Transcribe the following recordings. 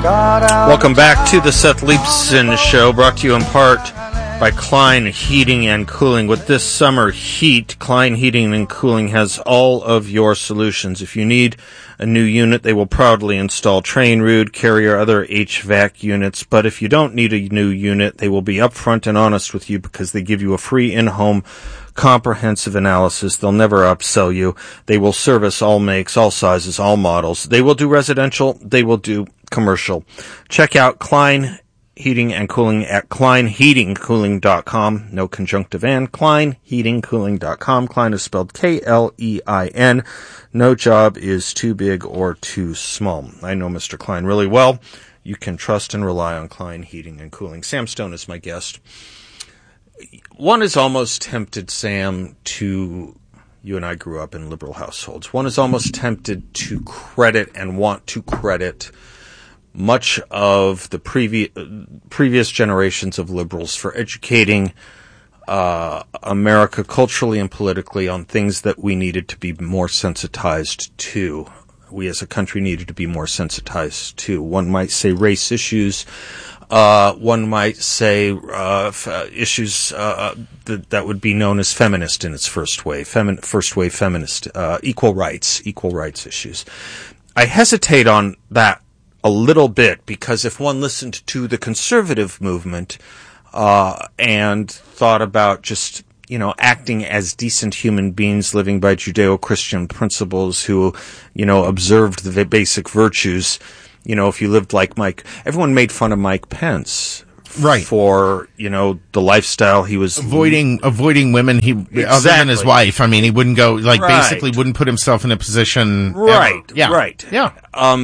Welcome back to the Seth Leibson Show, brought to you in part by Klein Heating and Cooling. With this summer heat, Klein Heating and Cooling has all of your solutions. If you need a new unit, they will proudly install Train, Ruud, Carrier, other HVAC units. But if you don't need a new unit, they will be upfront and honest with you because they give you a free in-home comprehensive analysis. They'll never upsell you. They will service all makes, all sizes, all models. They will do residential. They will do commercial. Check out Klein Heating and Cooling at kleinheatingcooling.com. No conjunctive and. kleinheatingcooling.com. Klein is spelled K-L-E-I-N. No job is too big or too small. I know Mr. Klein really well. You can trust and rely on Klein Heating and Cooling. Sam Stone is my guest. One is almost tempted, Sam, to... You and I grew up in liberal households. One is almost tempted to credit and want to credit much of the previous generations of liberals for educating America culturally and politically on things that we needed to be more sensitized to. We as a country needed to be more sensitized to. One might say race issues. One might say issues that would be known as feminist in its first wave feminist, equal rights issues. I hesitate on that a little bit because if one listened to the conservative movement and thought about just, acting as decent human beings living by Judeo-Christian principles who, observed the basic virtues, if you lived like Mike, everyone made fun of Mike Pence. Right. For, the lifestyle he was... Avoiding women, exactly. Other than his wife. I mean, he wouldn't go, basically wouldn't put himself in a position... Right. Ever. Yeah. Right. Yeah.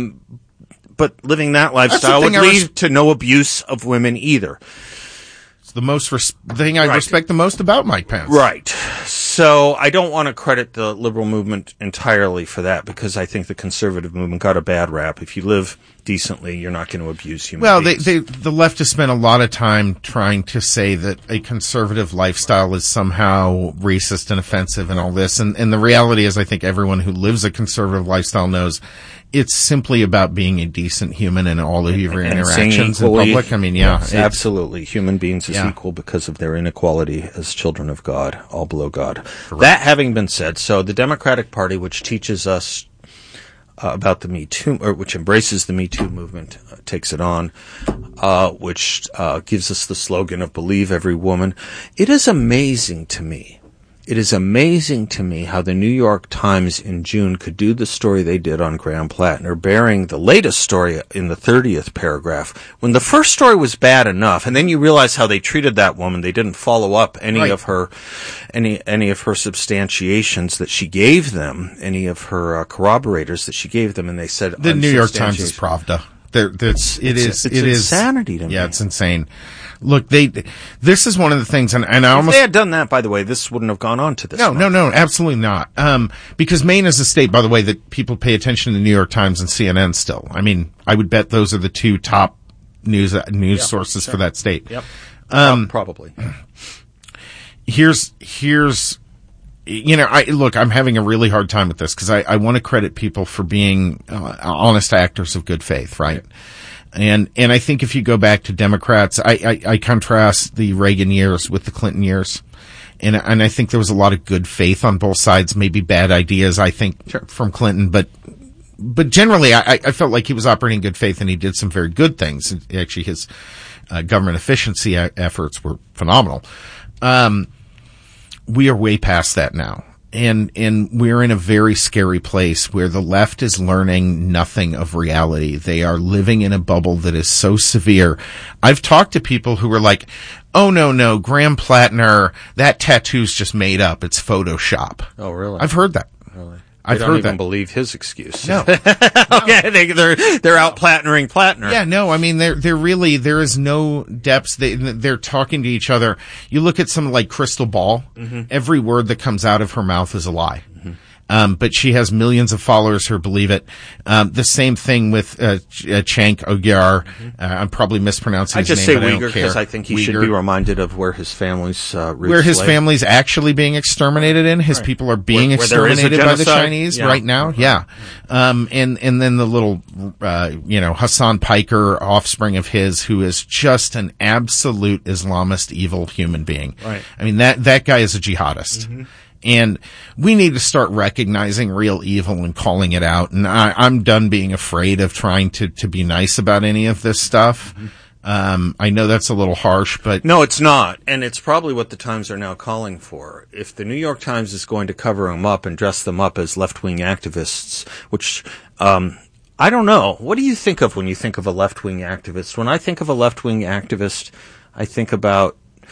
But living that lifestyle would lead to no abuse of women either. It's the thing I respect the most about Mike Pence. Right. So I don't want to credit the liberal movement entirely for that because I think the conservative movement got a bad rap. If you live decently, you're not going to abuse human beings. The left has spent a lot of time trying to say that a conservative lifestyle is somehow racist and offensive and all this. And the reality is I think everyone who lives a conservative lifestyle knows it's simply about being a decent human in all of your interactions in public. I mean, yes, absolutely. Human beings is equal because of their inequality as children of God, all below God. Correct. That having been said, so the Democratic Party, which teaches us about the Me Too, or which embraces the Me Too movement, takes it on, which gives us the slogan of "Believe every woman." It is amazing to me. It is amazing to me how the New York Times in June could do the story they did on Graham Plattner, bearing the latest story in the 30th paragraph. When the first story was bad enough, and then you realize how they treated that woman, they didn't follow up any of her substantiations that she gave them, any of her corroborators that she gave them, and they said the New York Times is Pravda. It's insanity to me. Yeah, it's insane. Look, this is one of the things, and I almost... If they had done that, by the way, this wouldn't have gone on to this. No, absolutely not. Because Maine is a state, by the way, that people pay attention to the New York Times and CNN still. I mean, I would bet those are the two top news sources for that state. Yep. Probably. Here's I'm having a really hard time with this because I want to credit people for being honest actors of good faith, right? And I think if you go back to Democrats, I contrast the Reagan years with the Clinton years. And I think there was a lot of good faith on both sides, maybe bad ideas, I think, from Clinton, but generally I felt like he was operating in good faith and he did some very good things. Actually, his government efficiency efforts were phenomenal. We are way past that now. And we're in a very scary place where the left is learning nothing of reality. They are living in a bubble that is so severe. I've talked to people who were like, oh, no, Graham Plattner, that tattoo's just made up. It's Photoshop. Oh, really? I've heard that. Really? I've heard that. Believe his excuse. No. Okay, they're out Plattnering Plattner. Yeah, no, I mean, they're really, there is no depths. They're talking to each other. You look at something like Crystal Ball, every word that comes out of her mouth is a lie. But she has millions of followers who believe it. The same thing with Cenk Uygur. I'm probably mispronouncing his name. I just say but I Uyghur don't care. because I think he should be reminded of where his family's roots where his lay. family's actually being exterminated in. His people are being Where there is a exterminated by the genocide? Chinese Yeah. right now. Yeah. And then the little, Hassan Piker offspring of his, who is just an absolute Islamist evil human being. Right. I mean, that guy is a jihadist. And we need to start recognizing real evil and calling it out. And I'm done being afraid of trying to be nice about any of this stuff. I know that's a little harsh, but No, it's not. And it's probably what the Times are now calling for. If the New York Times is going to cover them up and dress them up as left-wing activists, which, I don't know. What do you think of when you think of a left-wing activist? When I think of a left-wing activist, I think about,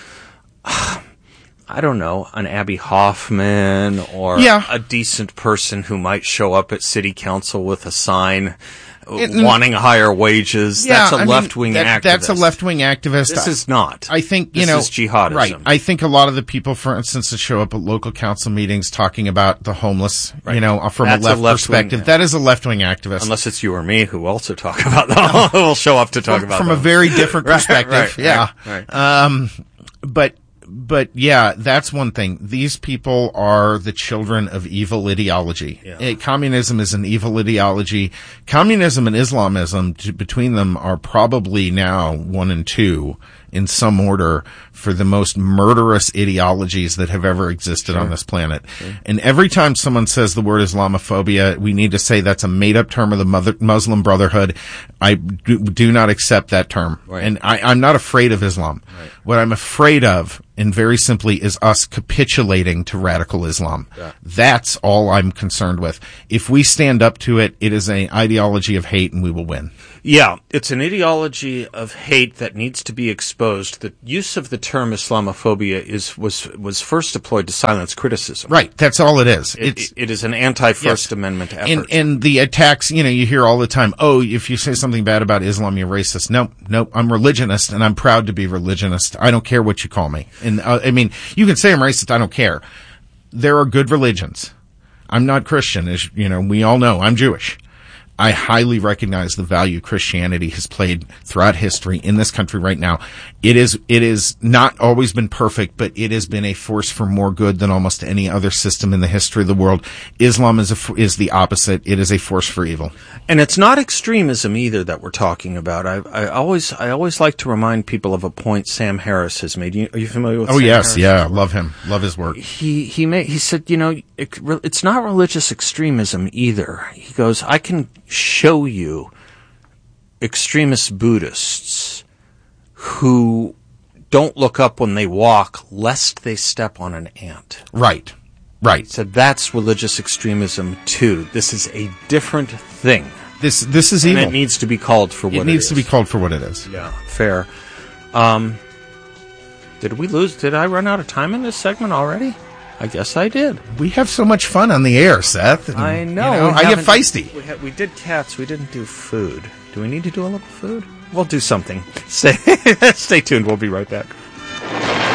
I don't know, an Abby Hoffman or a decent person who might show up at city council with a sign wanting higher wages. That's a left-wing activist. That's a left-wing activist. This is not. I think, this is jihadism. Right. I think a lot of the people, for instance, that show up at local council meetings talking about the homeless, from That's a left left-wing, perspective, that is a left-wing activist. Unless it's you or me who also talk about them. We'll show up to talk about from them. a very different perspective. Right. But yeah, that's one thing. These people are the children of evil ideology. Yeah. Communism is an evil ideology. Communism and Islamism, between them, are probably now 1 and 2 in some order for the most murderous ideologies that have ever existed on this planet. And every time someone says the word Islamophobia, we need to say that's a made-up term of the Muslim Brotherhood. I do not accept that term. Right. And I'm not afraid of Islam. Right. What I'm afraid of, and very simply, is us capitulating to radical Islam. Yeah. That's all I'm concerned with. If we stand up to it, it is an ideology of hate, and we will win. Yeah, it's an ideology of hate that needs to be exposed. The use of the term Islamophobia was first deployed to silence criticism. Right, that's all it is. It is an anti-First Amendment effort. And the attacks, you hear all the time, oh, if you say something bad about Islam, you're racist. Nope, I'm religionist, and I'm proud to be religionist. I don't care what you call me. And you can say I'm racist, I don't care. There are good religions. I'm not Christian, as we all know. I'm Jewish. I highly recognize the value Christianity has played throughout history in this country right now. It is not always been perfect, but it has been a force for more good than almost any other system in the history of the world. Islam is the opposite. It is a force for evil. And it's not extremism either that we're talking about. I always like to remind people of a point Sam Harris has made. Are you familiar with Sam yes, Harris? yeah, love him. Love his work. He said, it's not religious extremism either. He goes, I can show you extremist Buddhists who don't look up when they walk lest they step on an ant. Right. So that's religious extremism too. This is a different thing. This is evil. And it needs to be called for what it is. It needs to be called for what it is. Yeah, fair. Did I run out of time in this segment already? I guess I did. We have so much fun on the air, Seth. And, I know. I get feisty. We did cats. We didn't do food. Do we need to do a little food? We'll do something. Stay tuned. We'll be right back.